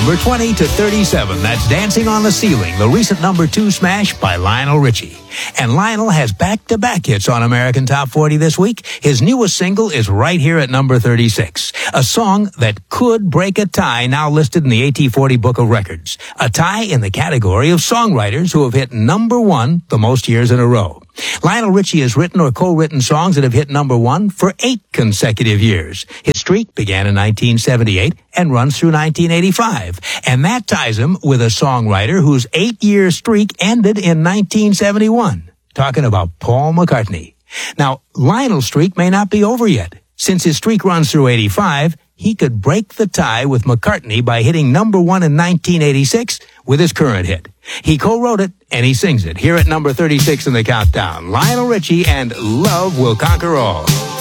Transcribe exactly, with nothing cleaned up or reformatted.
number twenty to thirty-seven. That's Dancing on the Ceiling, the recent number two smash by Lionel Richie. And Lionel has back-to-back hits on American Top forty this week. His newest single is right here at number thirty-six, a song that could break a tie now listed in the A T forty Book of Records, a tie in the category of songwriters who have hit number one the most years in a row. Lionel Richie has written or co-written songs that have hit number one for eight consecutive years. His streak began in nineteen seventy-eight and runs through nineteen eighty-five. And that ties him with a songwriter whose eight-year streak ended in nineteen seventy-one. Talking about Paul McCartney. Now, Lionel's streak may not be over yet. Since his streak runs through eighty-five, he could break the tie with McCartney by hitting number one in nineteen eighty-six with his current hit. He co-wrote it, and he sings it here at number thirty-six in the countdown. Lionel Richie and Love Will Conquer All.